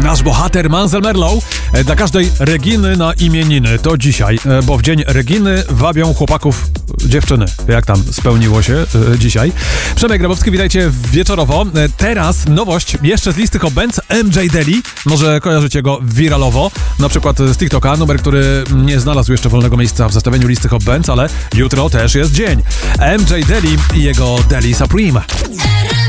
nasz bohater Mansell Merlow. Dla każdej Reginy na imieniny to dzisiaj, bo w dzień Reginy wabią chłopaków dziewczyny. Jak tam spełniło się dzisiaj? Przemek Grabowski, witajcie wieczorowo. Teraz nowość jeszcze z listy Hot Bands, MJ Daly. Może kojarzycie go wiralowo, na przykład z TikToka, numer, który nie znalazł jeszcze wolnego miejsca w zestawieniu listy Hot Bands, ale jutro też jest dzień. MJ Daly i jego Daly Supreme.